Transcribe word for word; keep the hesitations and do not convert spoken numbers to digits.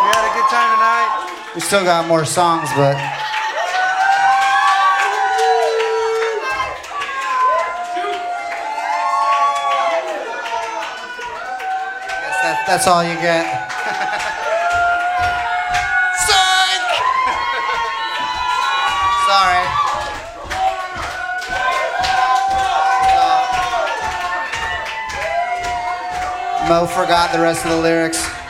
had a good time tonight. We still got more songs, but guess that, that's all you get. Psych! Sorry. Mo forgot the rest of the lyrics.